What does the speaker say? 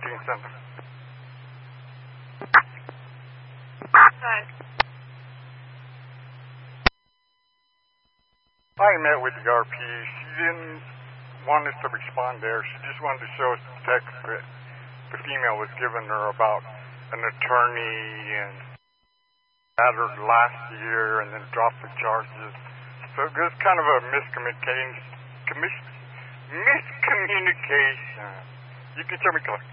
quarantine center. Thanks. I met with the RP. She didn't want us to respond there. She just wanted to show us the text that the female was giving her about an attorney and had her last year and then dropped the charges. So it was kind of a miscommunication. You can show me color.